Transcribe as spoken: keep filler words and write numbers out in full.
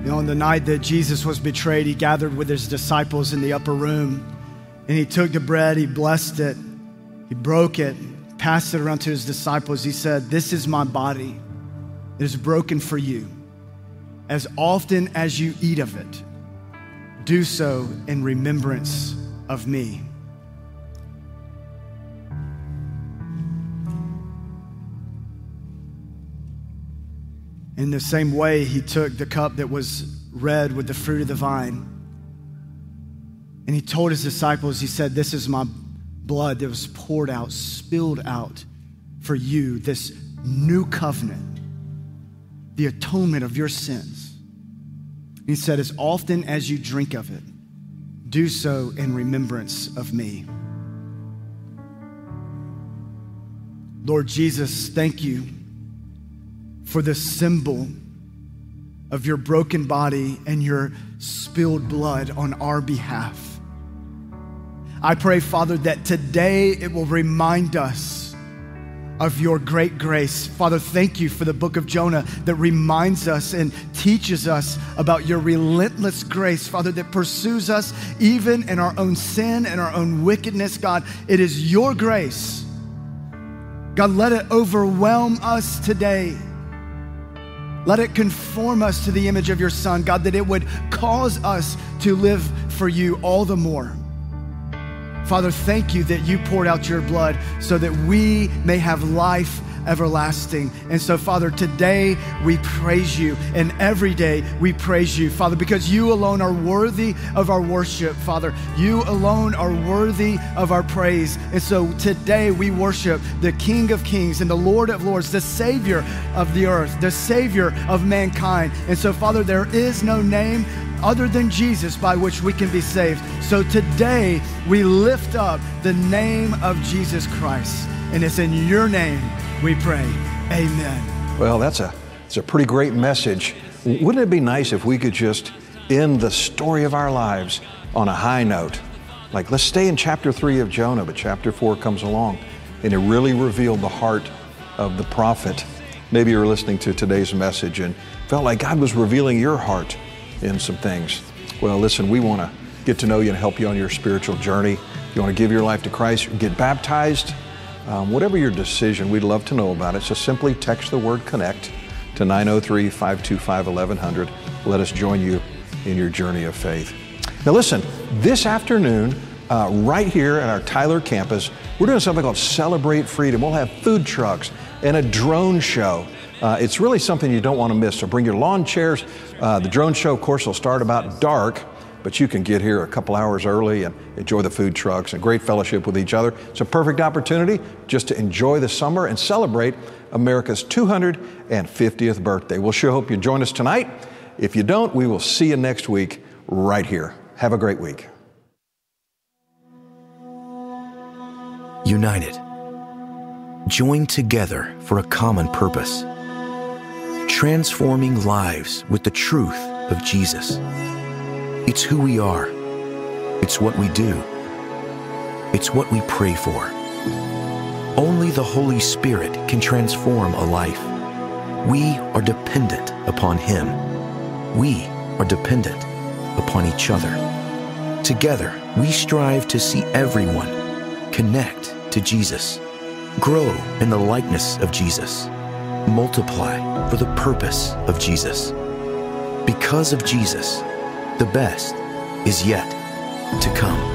You know, on the night that Jesus was betrayed, he gathered with his disciples in the upper room, and he took the bread, he blessed it, he broke it, passed it around to his disciples. He said, "This is my body. It is broken for you. As often as you eat of it, do so in remembrance of me." In the same way, he took the cup that was red with the fruit of the vine, and he told his disciples, he said, "This is my blood that was poured out, spilled out for you, this new covenant, the atonement of your sins." He said, "As often as you drink of it, do so in remembrance of me." Lord Jesus, thank you for the symbol of your broken body and your spilled blood on our behalf. I pray, Father, that today it will remind us of your great grace. Father, thank you for the book of Jonah that reminds us and teaches us about your relentless grace, Father, that pursues us even in our own sin and our own wickedness. God, it is your grace. God, let it overwhelm us today. Let it conform us to the image of your Son, God, that it would cause us to live for you all the more. Father, thank you that you poured out your blood so that we may have life everlasting. And so, Father, today we praise you, and every day we praise you, Father, because you alone are worthy of our worship, Father. You alone are worthy of our praise. And so today we worship the King of Kings and the Lord of Lords, the Savior of the earth, the Savior of mankind. And so, Father, there is no name other than Jesus by which we can be saved. So today we lift up the name of Jesus Christ, and it's in your name we pray. Amen. Well, that's a, that's a pretty great message. Wouldn't it be nice if we could just end the story of our lives on a high note? Like, let's stay in chapter three of Jonah, but chapter four comes along, and it really revealed the heart of the prophet. Maybe you're listening to today's message and felt like God was revealing your heart in some things. Well, listen, we want to get to know you and help you on your spiritual journey. If you want to give your life to Christ, get baptized, Um, whatever your decision, we'd love to know about it. So simply text the word CONNECT to nine oh three, five two five, eleven hundred. Let us join you in your journey of faith. Now listen, this afternoon, uh, right here at our Tyler campus, we're doing something called Celebrate Freedom. We'll have food trucks and a drone show. Uh, it's really something you don't want to miss. So bring your lawn chairs. Uh, the drone show, of course, will start about dark, but you can get here a couple hours early and enjoy the food trucks and great fellowship with each other. It's a perfect opportunity just to enjoy the summer and celebrate America's two hundred fiftieth birthday. We'll sure hope you join us tonight. If you don't, we will see you next week right here. Have a great week. United, joined together for a common purpose, transforming lives with the truth of Jesus. It's who we are. It's what we do. It's what we pray for. Only the Holy Spirit can transform a life. We are dependent upon Him. We are dependent upon each other. Together, we strive to see everyone connect to Jesus, grow in the likeness of Jesus, multiply for the purpose of Jesus. Because of Jesus, the best is yet to come.